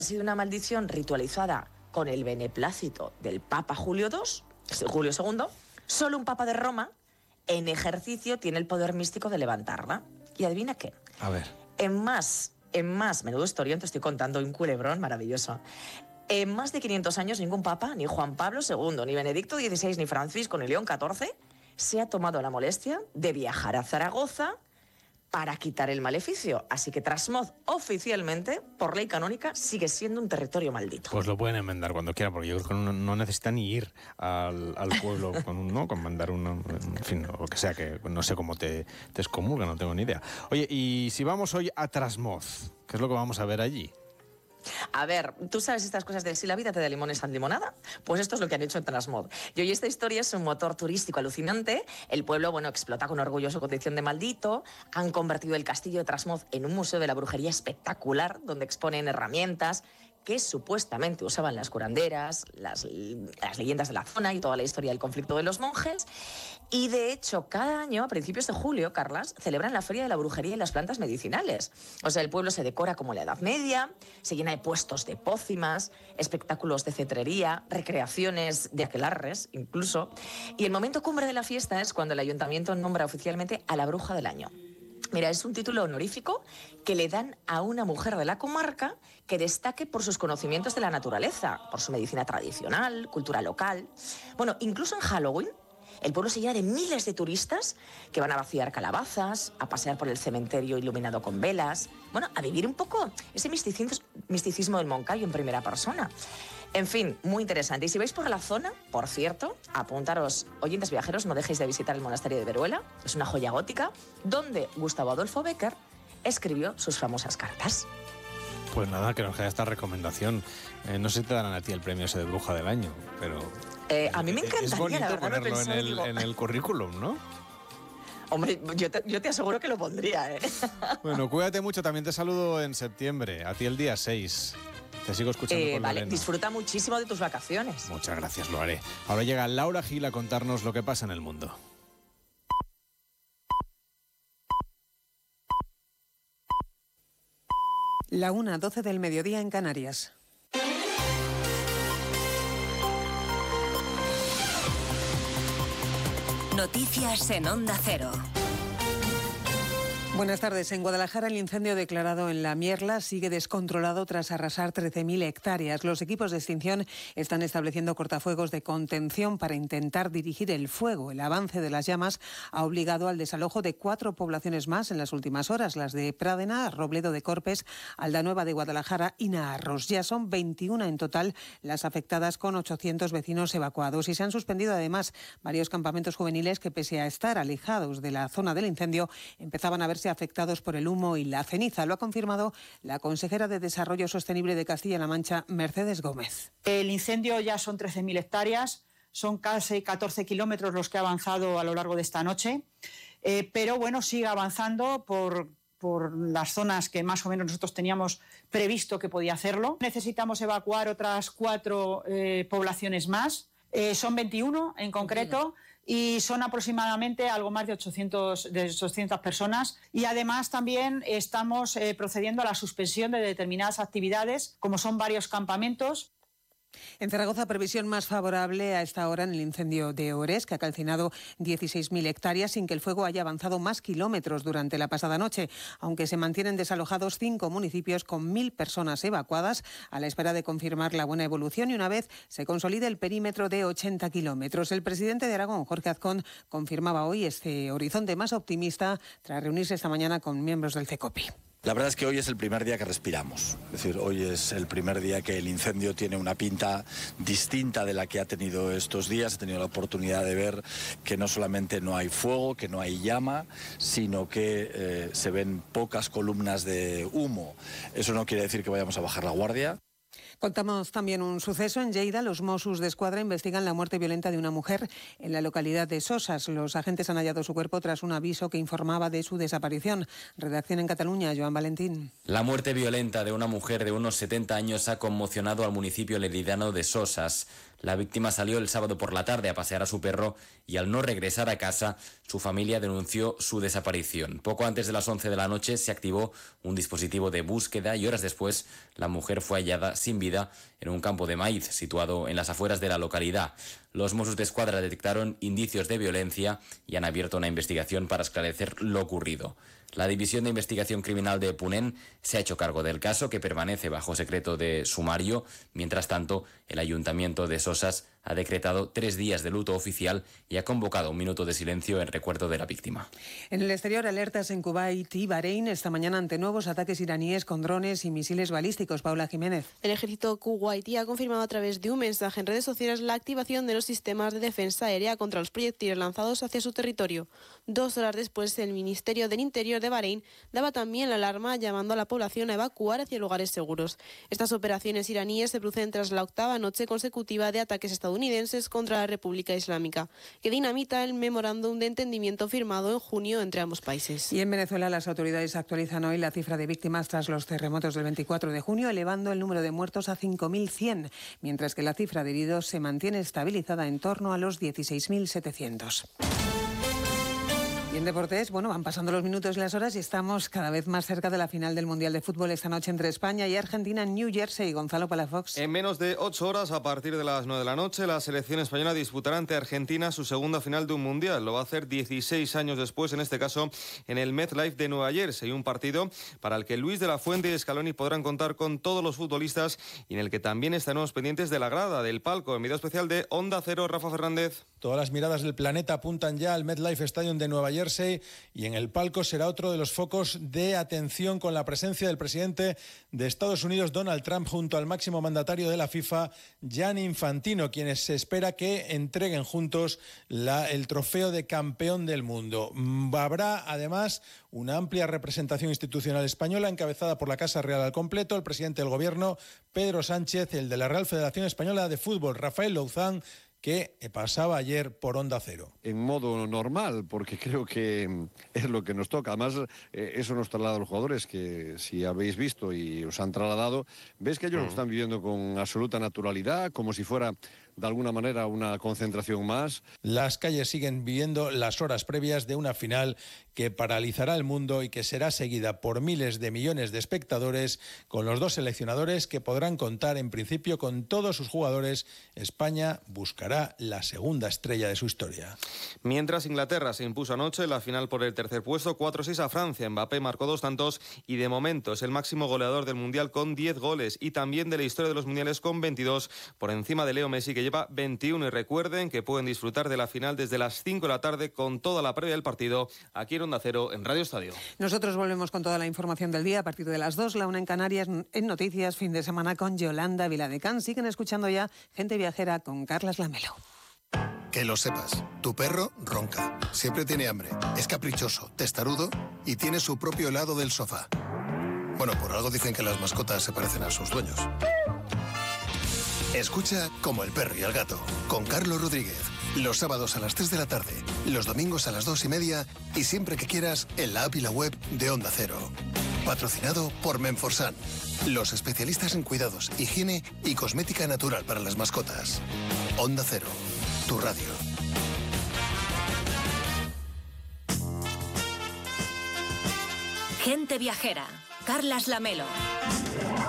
Ha sido una maldición ritualizada con el beneplácito del Papa Julio II, solo un Papa de Roma, en ejercicio, tiene el poder místico de levantarla. ¿Y adivina qué? A ver. En más, menudo historión, te estoy contando, un culebrón maravilloso. En más de 500 años, ningún Papa, ni Juan Pablo II, ni Benedicto XVI, ni Francisco, ni León XIV, se ha tomado la molestia de viajar a Zaragoza para quitar el maleficio. Así que Trasmoz, oficialmente, por ley canónica, sigue siendo un territorio maldito. Pues lo pueden enmendar cuando quieran, porque yo creo que no necesita ni ir al pueblo con mandar en fin, o que sea, que no sé cómo te excomulga, no tengo ni idea. Oye, y si vamos hoy a Trasmoz, ¿qué es lo que vamos a ver allí? A ver, ¿tú sabes estas cosas de si la vida te da limones, haz limonada? Pues esto es lo que han hecho en Trasmoz. Y hoy esta historia es un motor turístico alucinante. El pueblo, explota con orgullo su condición de maldito. Han convertido el castillo de Trasmoz en un museo de la brujería espectacular, donde exponen herramientas que supuestamente usaban las curanderas, las leyendas de la zona y toda la historia del conflicto de los monjes. Y de hecho, cada año, a principios de julio, Carlas, celebran la Feria de la Brujería y las Plantas Medicinales. O sea, el pueblo se decora como en la Edad Media, se llena de puestos de pócimas, espectáculos de cetrería, recreaciones de aquelarres, incluso. Y el momento cumbre de la fiesta es cuando el ayuntamiento nombra oficialmente a la bruja del año. Mira, es un título honorífico que le dan a una mujer de la comarca que destaque por sus conocimientos de la naturaleza, por su medicina tradicional, cultura local. Incluso en Halloween, el pueblo se llena de miles de turistas que van a vaciar calabazas, a pasear por el cementerio iluminado con velas, a vivir un poco ese misticismo del Moncayo en primera persona. En fin, muy interesante. Y si vais por la zona, por cierto, apuntaros, oyentes viajeros, no dejéis de visitar el monasterio de Veruela, es una joya gótica, donde Gustavo Adolfo Bécquer escribió sus famosas cartas. Pues nada, que nos queda esta recomendación. No sé si te darán a ti el premio ese de bruja del año, pero... a mí me encantaría, es bonito la verdad, ponerlo en el currículum, ¿no? Hombre, yo te aseguro que lo pondría, ¿eh? Bueno, cuídate mucho, también te saludo en septiembre, a ti el día 6. Te sigo escuchando con vale, Lorena. Disfruta muchísimo de tus vacaciones. Muchas gracias, lo haré. Ahora llega Laura Gil a contarnos lo que pasa en el mundo. La 1:12 del mediodía en Canarias. Noticias en Onda Cero. Buenas tardes. En Guadalajara, el incendio declarado en La Mierla sigue descontrolado tras arrasar 13.000 hectáreas. Los equipos de extinción están estableciendo cortafuegos de contención para intentar dirigir el fuego. El avance de las llamas ha obligado al desalojo de 4 poblaciones más en las últimas horas, las de Pradena, Robledo de Corpes, Aldanueva de Guadalajara y Naarros. Ya son 21 en total las afectadas, con 800 vecinos evacuados. Y se han suspendido además varios campamentos juveniles que, pese a estar alejados de la zona del incendio, empezaban a verse afectados por el humo y la ceniza. Lo ha confirmado la consejera de Desarrollo Sostenible de Castilla-La Mancha, Mercedes Gómez. El incendio ya son 13.000 hectáreas, son casi 14 kilómetros los que ha avanzado a lo largo de esta noche, pero sigue avanzando por las zonas que más o menos nosotros teníamos previsto que podía hacerlo. Necesitamos evacuar otras 4 poblaciones más, son 21 en concreto, y son aproximadamente algo más de 800 personas. Y además también estamos procediendo a la suspensión de determinadas actividades, como son varios campamentos. En Zaragoza, previsión más favorable a esta hora en el incendio de Ores, que ha calcinado 16.000 hectáreas sin que el fuego haya avanzado más kilómetros durante la pasada noche, aunque se mantienen desalojados 5 municipios con 1.000 personas evacuadas a la espera de confirmar la buena evolución y una vez se consolide el perímetro de 80 kilómetros. El presidente de Aragón, Jorge Azcón, confirmaba hoy este horizonte más optimista tras reunirse esta mañana con miembros del CECOPI. La verdad es que hoy es el primer día que respiramos, es decir, hoy es el primer día que el incendio tiene una pinta distinta de la que ha tenido estos días. He tenido la oportunidad de ver que no solamente no hay fuego, que no hay llama, sino que se ven pocas columnas de humo. Eso no quiere decir que vayamos a bajar la guardia. Contamos también un suceso en Lleida. Los Mossos d'Esquadra investigan la muerte violenta de una mujer en la localidad de Sosas. Los agentes han hallado su cuerpo tras un aviso que informaba de su desaparición. Redacción en Cataluña, Joan Valentín. La muerte violenta de una mujer de unos 70 años ha conmocionado al municipio leridano de Sosas. La víctima salió el sábado por la tarde a pasear a su perro y al no regresar a casa, su familia denunció su desaparición. Poco antes de las 11 de la noche se activó un dispositivo de búsqueda y horas después la mujer fue hallada sin vida en un campo de maíz situado en las afueras de la localidad. Los Mossos d'Esquadra detectaron indicios de violencia y han abierto una investigación para esclarecer lo ocurrido. La División de Investigación Criminal de Punent se ha hecho cargo del caso, que permanece bajo secreto de sumario. Mientras tanto, el Ayuntamiento de Sosas ha decretado 3 días de luto oficial y ha convocado un minuto de silencio en recuerdo de la víctima. En el exterior, alertas en Kuwait y Bahrein esta mañana ante nuevos ataques iraníes con drones y misiles balísticos. Paula Jiménez. El ejército kuwaití ha confirmado a través de un mensaje en redes sociales la activación de los sistemas de defensa aérea contra los proyectiles lanzados hacia su territorio. 2 horas después, el Ministerio del Interior de Bahrein daba también la alarma, llamando a la población a evacuar hacia lugares seguros. Estas operaciones iraníes se producen tras la 8ª noche consecutiva de ataques estadounidenses contra la República Islámica, que dinamita el memorándum de entendimiento firmado en junio entre ambos países. Y en Venezuela, las autoridades actualizan hoy la cifra de víctimas tras los terremotos del 24 de junio, elevando el número de muertos a 5.100, mientras que la cifra de heridos se mantiene estabilizada en torno a los 16.700. Y en deportes, van pasando los minutos y las horas y estamos cada vez más cerca de la final del Mundial de Fútbol esta noche entre España y Argentina en New Jersey. Gonzalo Palafox. En menos de 8 horas, a partir de las 9 de la noche, la selección española disputará ante Argentina su segunda final de un Mundial. Lo va a hacer 16 años después, en este caso en el MetLife de Nueva Jersey. Un partido para el que Luis de la Fuente y Scaloni podrán contar con todos los futbolistas y en el que también estaremos pendientes de la grada, del palco. En video especial de Onda Cero, Rafa Fernández. Todas las miradas del planeta apuntan ya al MetLife Stadium de Nueva Jersey y en el palco será otro de los focos de atención con la presencia del presidente de Estados Unidos, Donald Trump, junto al máximo mandatario de la FIFA, Gianni Infantino, quienes se espera que entreguen juntos el trofeo de campeón del mundo. Habrá además una amplia representación institucional española encabezada por la Casa Real al completo, el presidente del Gobierno, Pedro Sánchez, el de la Real Federación Española de Fútbol, Rafael Louzán, que pasaba ayer por Onda Cero. En modo normal, porque creo que es lo que nos toca. Además, eso nos traslada a los jugadores, que si habéis visto y os han trasladado, ves que ellos lo están viviendo con absoluta naturalidad, como si fuera de alguna manera una concentración más. Las calles siguen viviendo las horas previas de una final que paralizará el mundo y que será seguida por miles de millones de espectadores, con los 2 seleccionadores que podrán contar en principio con todos sus jugadores. España buscará la segunda estrella de su historia. Mientras Inglaterra se impuso anoche en la final por el tercer puesto, 4-6 a Francia. Mbappé marcó 2 tantos y de momento es el máximo goleador del Mundial con 10 goles y también de la historia de los Mundiales con 22, por encima de Leo Messi, que lleva 21. Y recuerden que pueden disfrutar de la final desde las 5 de la tarde con toda la previa del partido aquí en Onda Cero, en Radio Estadio. Nosotros volvemos con toda la información del día a partir de las 2, la 1 en Canarias, en Noticias, fin de semana con Yolanda Viladecans. Siguen escuchando ya Gente Viajera con Carlas Lamelo. Que lo sepas, tu perro ronca, siempre tiene hambre, es caprichoso, testarudo y tiene su propio helado del sofá. Bueno, por algo dicen que las mascotas se parecen a sus dueños. Escucha Como el perro y el gato, con Carlos Rodríguez. Los sábados a las 3 de la tarde, los domingos a las 2:30 y siempre que quieras en la app y la web de Onda Cero. Patrocinado por Menforsan, los especialistas en cuidados, higiene y cosmética natural para las mascotas. Onda Cero, tu radio. Gente Viajera, Carlas Lamelo.